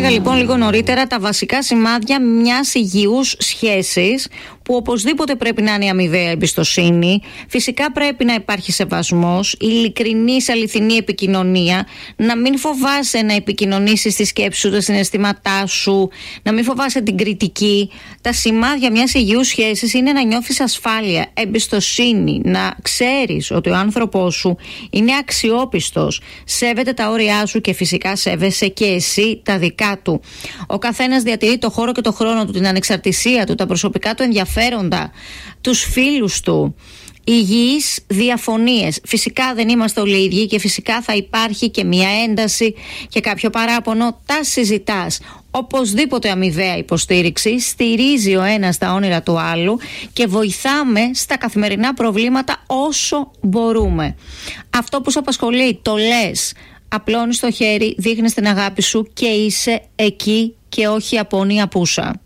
έλεγα λοιπόν λίγο νωρίτερα τα βασικά σημάδια μιας υγιούς σχέσης, που οπωσδήποτε πρέπει να είναι η αμοιβαία εμπιστοσύνη. Φυσικά πρέπει να υπάρχει σεβασμός, ειλικρινής, αληθινή επικοινωνία, να μην φοβάσαι να επικοινωνήσεις τη σκέψη σου, τα συναισθήματά σου, να μην φοβάσαι την κριτική. Τα σημάδια μιας υγιούς σχέσης είναι να νιώθεις ασφάλεια, εμπιστοσύνη, να ξέρεις ότι ο άνθρωπός σου είναι αξιόπιστος, σέβεται τα όρια σου και φυσικά σέβεσαι και εσύ τα δικά του. Ο καθένας διατηρεί το χώρο και το χρόνο του, την ανεξαρτησία του, τα προσωπικά του ενδιαφέροντα, τους φίλους του. Υγιείς διαφωνίες. Φυσικά δεν είμαστε όλοι ίδιοι και φυσικά θα υπάρχει και μια ένταση και κάποιο παράπονο. Τα συζητάς. Οπωσδήποτε αμοιβαία υποστήριξη, στηρίζει ο ένας τα όνειρα του άλλου και βοηθάμε στα καθημερινά προβλήματα όσο μπορούμε. Αυτό που σε απασχολεί το λες, απλώνεις το χέρι, δείχνεις την αγάπη σου και είσαι εκεί και όχι απόνη απούσα.